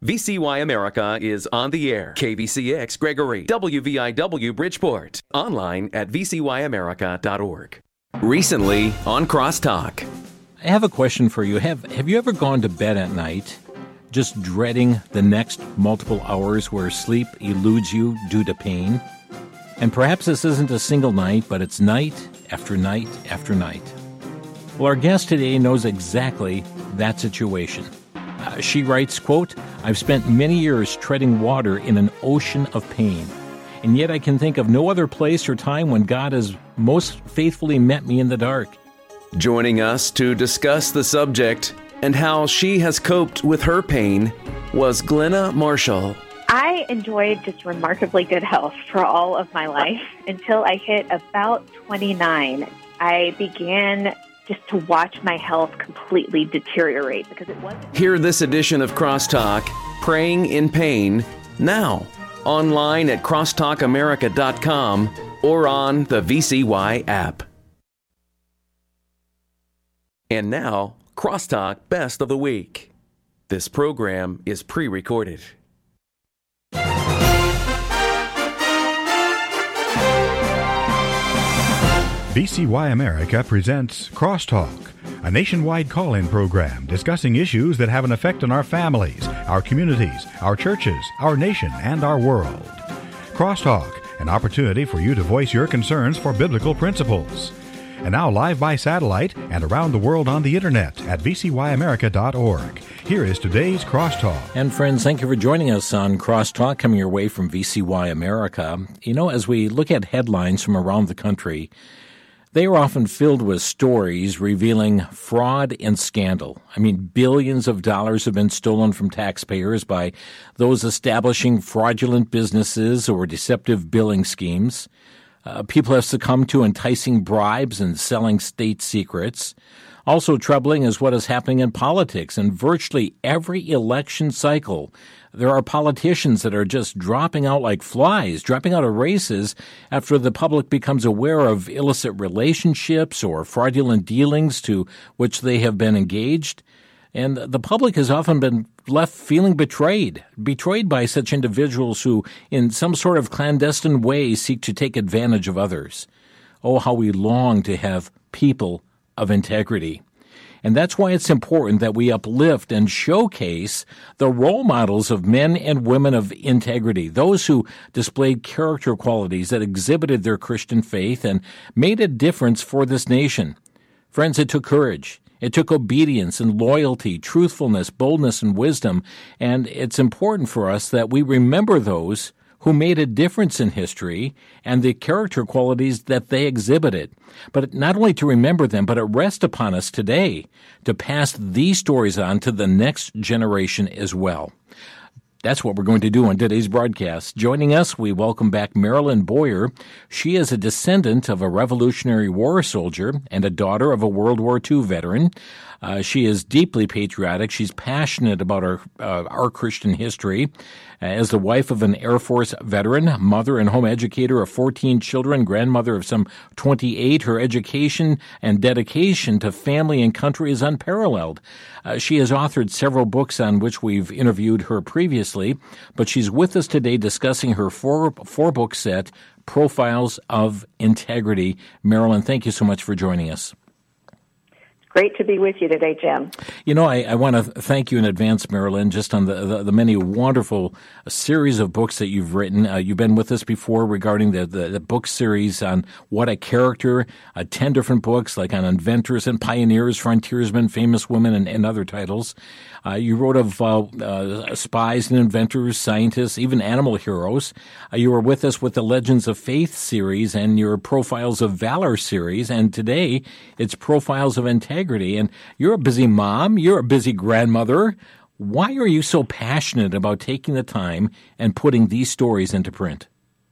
VCY America is on the air. KVCX Gregory, WVIW Bridgeport. Online at vcyamerica.org. Recently on Crosstalk. I have a question for you. Have you ever gone to bed at night just dreading the next multiple hours where sleep eludes you due to pain? And perhaps this isn't a single night, but it's night after night after night. Well, our guest today knows exactly that situation. She writes, quote, "I've spent many years treading water in an ocean of pain, and yet I can think of no other place or time when God has most faithfully met me in the dark." Joining us to discuss the subject and how she has coped with her pain was Glenna Marshall. I enjoyed just remarkably good health for all of my life until I hit about 29. I began just to watch my health completely deteriorate because it wasn't. Hear this edition of Crosstalk, Praying in Pain, now online at crosstalkamerica.com or on the VCY app. And now, Crosstalk Best of the Week. This program is pre-recorded. VCY America presents Crosstalk, a nationwide call-in program discussing issues that have an effect on our families, our communities, our churches, our nation, and our world. Crosstalk, an opportunity for you to voice your concerns for biblical principles. And now live by satellite and around the world on the internet at vcyamerica.org. Here is today's Crosstalk. And friends, thank you for joining us on Crosstalk, coming your way from VCY America. You know, as we look at headlines from around the country, they are often filled with stories revealing fraud and scandal. I mean, billions of dollars have been stolen from taxpayers by those establishing fraudulent businesses or deceptive billing schemes. People have succumbed to enticing bribes and selling state secrets. Also troubling is what is happening in politics. In virtually every election cycle, there are politicians that are just dropping out like flies, dropping out of races after the public becomes aware of illicit relationships or fraudulent dealings to which they have been engaged. And the public has often been left feeling betrayed by such individuals who, in some sort of clandestine way, seek to take advantage of others. Oh, how we long to have people of integrity. And that's why it's important that we uplift and showcase the role models of men and women of integrity, those who displayed character qualities that exhibited their Christian faith and made a difference for this nation. Friends, it took courage. It took obedience and loyalty, truthfulness, boldness, and wisdom. And it's important for us that we remember those who made a difference in history and the character qualities that they exhibited. But not only to remember them, but it rests upon us today to pass these stories on to the next generation as well. That's what we're going to do on today's broadcast. Joining us, we welcome back Marilyn Boyer. She is a descendant of a Revolutionary War soldier and a daughter of a World War II veteran. She is deeply patriotic. She's passionate about our Christian history. As the wife of an Air Force veteran, mother and home educator of 14 children, grandmother of some 28, her education and dedication to family and country is unparalleled. She has authored several books on which we've interviewed her previously, but she's with us today discussing her four-book set, Profiles of Integrity. Marilyn, thank you so much for joining us. Great to be with you today, Jim. You know, I want to thank you in advance, Marilyn, just on the many wonderful series of books that you've written. You've been with us before regarding the book series on What a Character, 10 different books like on inventors and pioneers, frontiersmen, famous women, and other titles. You wrote of spies and inventors, scientists, even animal heroes. You were with us with the Legends of Faith series and your Profiles of Valor series, and today it's Profiles of Integrity. And you're a busy mom, you're a busy grandmother. Why are you so passionate about taking the time and putting these stories into print?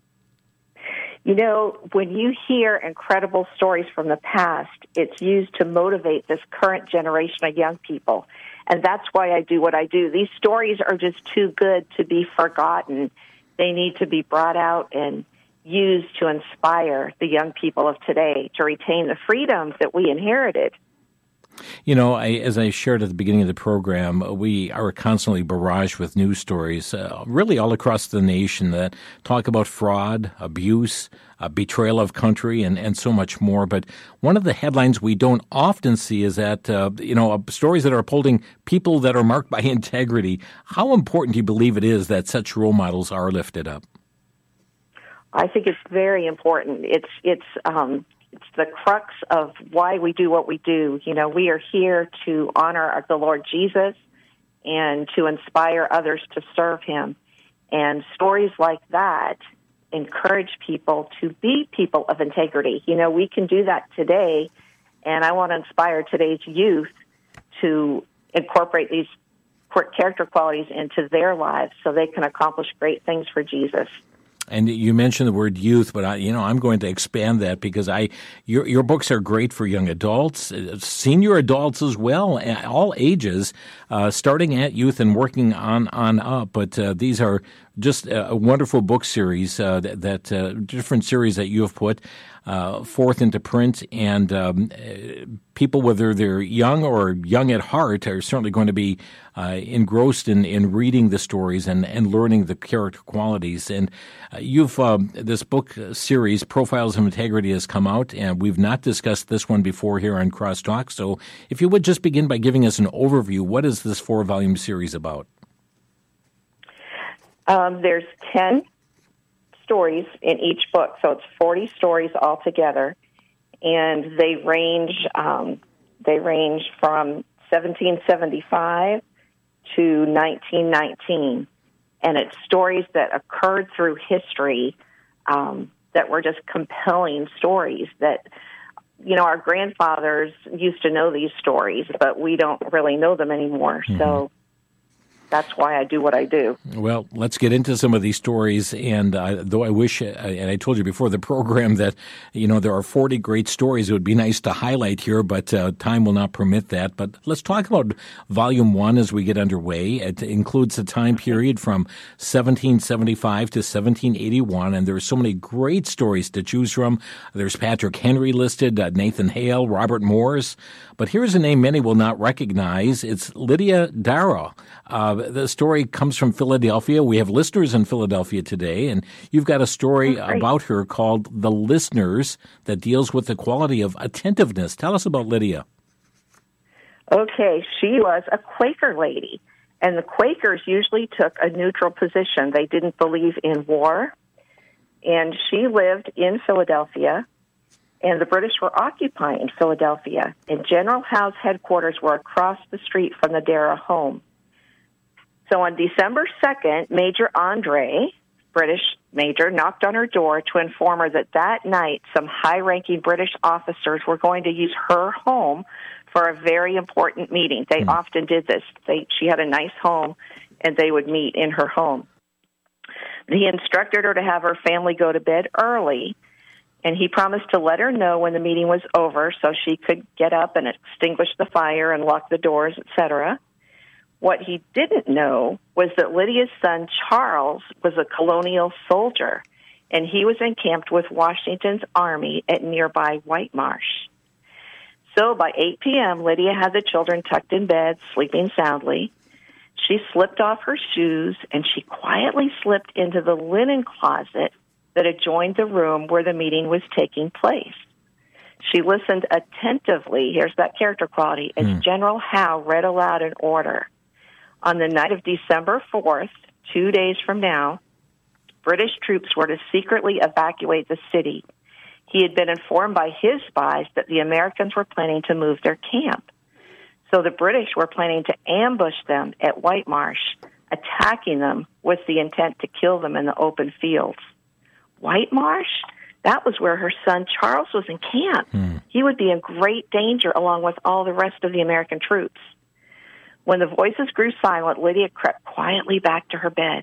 You know, when you hear incredible stories from the past, it's used to motivate this current generation of young people. And that's why I do what I do. These stories are just too good to be forgotten. They need to be brought out and used to inspire the young people of today to retain the freedoms that we inherited. You know, as I shared at the beginning of the program, we are constantly barraged with news stories, really all across the nation, that talk about fraud, abuse, betrayal of country, and so much more. But one of the headlines we don't often see is that, stories that are upholding people that are marked by integrity. How important do you believe it is that such role models are lifted up? I think it's very important. It's the crux of why we do what we do. You know, we are here to honor the Lord Jesus and to inspire others to serve him. And stories like that encourage people to be people of integrity. You know, we can do that today, and I want to inspire today's youth to incorporate these character qualities into their lives so they can accomplish great things for Jesus. And you mentioned the word youth, but I'm going to expand that because your books are great for young adults, senior adults as well, all ages, starting at youth and working on up. But these are just a wonderful book series that different series that you have put forth into print, and people, whether they're young or young at heart, are certainly going to be engrossed in reading the stories and learning the character qualities. And you've this book series, Profiles of Integrity, has come out, and we've not discussed this one before here on Crosstalk. So if you would just begin by giving us an overview, what is this 4-volume series about? There's 10 stories in each book, so it's 40 stories altogether, and they range from 1775 to 1919, and it's stories that occurred through history that were just compelling stories that, you know, our grandfathers used to know these stories, but we don't really know them anymore. Mm-hmm. So that's why I do what I do. Well, let's get into some of these stories. And though I wish, and I told you before the program that, you know, there are 40 great stories it would be nice to highlight here, but time will not permit that. But let's talk about Volume 1 as we get underway. It includes a time period from 1775 to 1781, and there are so many great stories to choose from. There's Patrick Henry listed, Nathan Hale, Robert Morris. But here's a name many will not recognize. It's Lydia Darragh. The story comes from Philadelphia. We have listeners in Philadelphia today, and you've got a story about her called The Listeners that deals with the quality of attentiveness. Tell us about Lydia. Okay, she was a Quaker lady, and the Quakers usually took a neutral position. They didn't believe in war, and she lived in Philadelphia, and the British were occupying Philadelphia, and General Howe's headquarters were across the street from the Darragh home. So on December 2nd, Major Andre, British major, knocked on her door to inform her that night some high-ranking British officers were going to use her home for a very important meeting. They often did this. She had a nice home, and they would meet in her home. He instructed her to have her family go to bed early, and he promised to let her know when the meeting was over so she could get up and extinguish the fire and lock the doors, etc. What he didn't know was that Lydia's son, Charles, was a colonial soldier, and he was encamped with Washington's army at nearby White Marsh. So by 8 p.m., Lydia had the children tucked in bed, sleeping soundly. She slipped off her shoes, and she quietly slipped into the linen closet that adjoined the room where the meeting was taking place. She listened attentively, here's that character quality, as General Howe read aloud an order. On the night of December 4th, 2 days from now, British troops were to secretly evacuate the city. He had been informed by his spies that the Americans were planning to move their camp. So the British were planning to ambush them at White Marsh, attacking them with the intent to kill them in the open fields. White Marsh? That was where her son Charles was encamped. He would be in great danger along with all the rest of the American troops. When the voices grew silent, Lydia crept quietly back to her bed.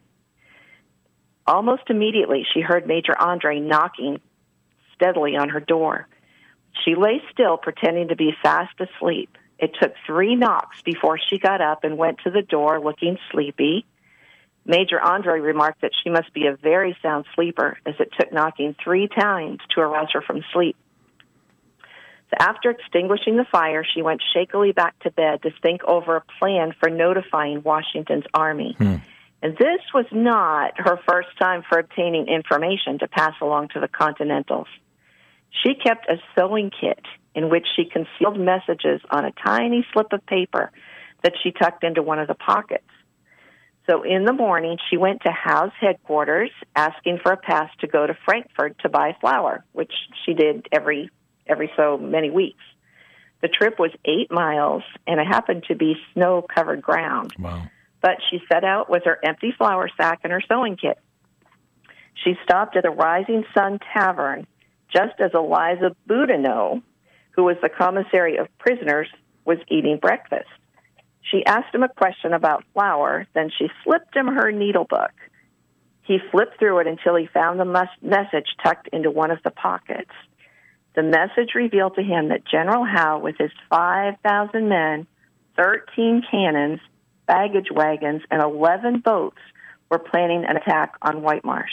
Almost immediately, she heard Major Andre knocking steadily on her door. She lay still, pretending to be fast asleep. It took 3 knocks before she got up and went to the door, looking sleepy. Major Andre remarked that she must be a very sound sleeper, as it took knocking 3 times to arouse her from sleep. So after extinguishing the fire, she went shakily back to bed to think over a plan for notifying Washington's army. And this was not her first time for obtaining information to pass along to the Continentals. She kept a sewing kit in which she concealed messages on a tiny slip of paper that she tucked into one of the pockets. So in the morning, she went to Howe's headquarters asking for a pass to go to Frankfurt to buy flour, which she did every so many weeks. The trip was 8 miles, and it happened to be snow-covered ground. Wow. But she set out with her empty flour sack and her sewing kit. She stopped at the Rising Sun Tavern just as Eliza Boudinot, who was the commissary of prisoners, was eating breakfast. She asked him a question about flour, then she slipped him her needlebook. He flipped through it until he found the message tucked into one of the pockets. The message revealed to him that General Howe, with his 5,000 men, 13 cannons, baggage wagons, and 11 boats, were planning an attack on White Marsh.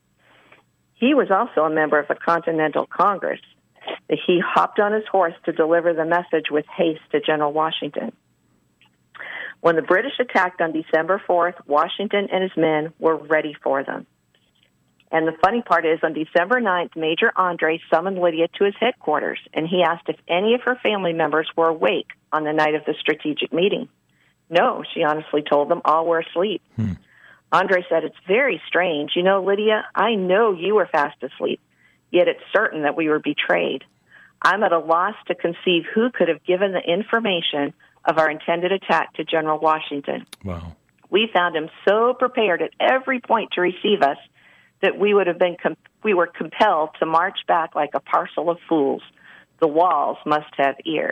He was also a member of the Continental Congress. He hopped on his horse to deliver the message with haste to General Washington. When the British attacked on December 4th, Washington and his men were ready for them. And the funny part is, on December 9th, Major Andre summoned Lydia to his headquarters, and he asked if any of her family members were awake on the night of the strategic meeting. No, she honestly told them, all were asleep. Andre said, "It's very strange. You know, Lydia, I know you were fast asleep, yet it's certain that we were betrayed. I'm at a loss to conceive who could have given the information of our intended attack to General Washington. Wow. We found him so prepared at every point to receive us that we would have been we were compelled to march back like a parcel of fools. The walls must have ears."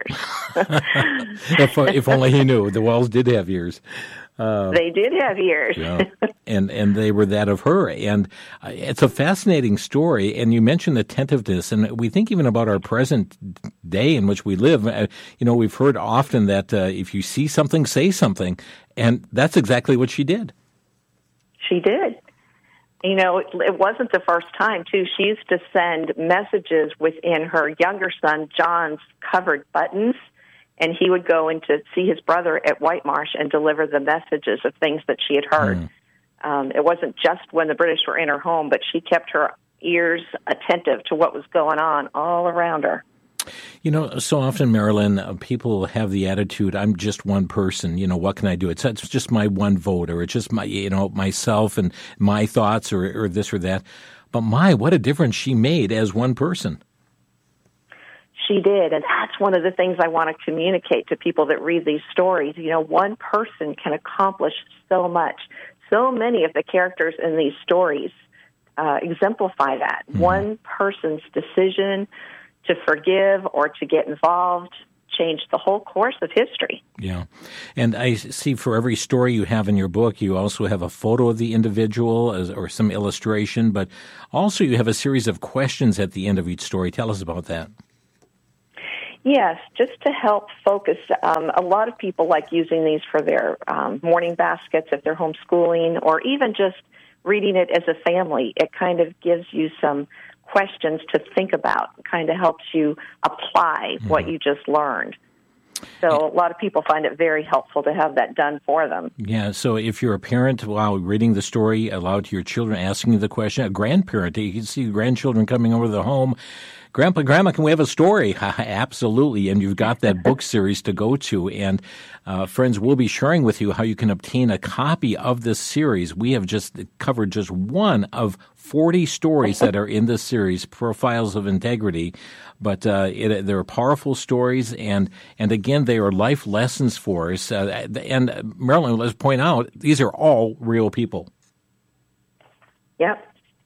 if only he knew. The walls did have ears. They did have ears. Yeah. And they were that of her. And it's a fascinating story. And you mentioned attentiveness. And we think even about our present day in which we live. We've heard often that if you see something, say something. And that's exactly what she did. She did. You know, it wasn't the first time, too. She used to send messages within her younger son John's covered buttons, and he would go in to see his brother at White Marsh and deliver the messages of things that she had heard. It wasn't just when the British were in her home, but she kept her ears attentive to what was going on all around her. You know, so often, Marilyn, people have the attitude, I'm just one person, what can I do? It's just my one vote, or it's just my, myself and my thoughts, or this or that. But what a difference she made as one person. She did, and that's one of the things I want to communicate to people that read these stories. One person can accomplish so much. So many of the characters in these stories exemplify that. One person's decision to forgive or to get involved changed the whole course of history. Yeah. And I see for every story you have in your book, you also have a photo of the individual or some illustration, but also you have a series of questions at the end of each story. Tell us about that. Yes, just to help focus. A lot of people like using these for their morning baskets if they're homeschooling, or even just reading it as a family. It kind of gives you some questions to think about, kind of helps you apply what you just learned. So a lot of people find it very helpful to have that done for them. Yeah, so if you're a parent, while reading the story aloud to your children, asking you the question, a grandparent, you can see grandchildren coming over to the home, Grandpa, Grandma, can we have a story? Absolutely, and you've got that book series to go to. And friends, we'll be sharing with you how you can obtain a copy of this series. We have just covered just one of 40 stories that are in this series, Profiles of Integrity. But they're powerful stories, and again, they are life lessons for us. And Marilyn, let's point out, these are all real people. Yep.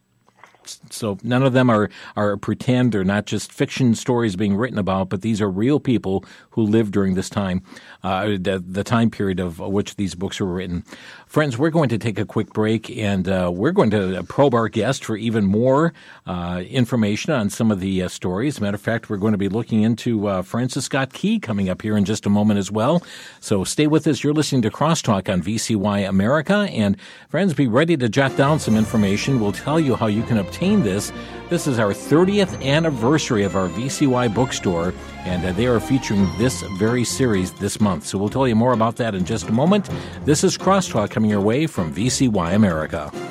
So none of them are pretend or not just fiction stories being written about, but these are real people who lived during this time, the time period of which these books were written. Friends, we're going to take a quick break, and we're going to probe our guest for even more information on some of the stories. As a matter of fact, we're going to be looking into Francis Scott Key coming up here in just a moment as well. So stay with us. You're listening to Crosstalk on VCY America. And friends, be ready to jot down some information. We'll tell you how you can obtain obtain this. This is our 30th anniversary of our VCY bookstore, and they are featuring this very series this month. So we'll tell you more about that in just a moment. This is Crosstalk coming your way from VCY America.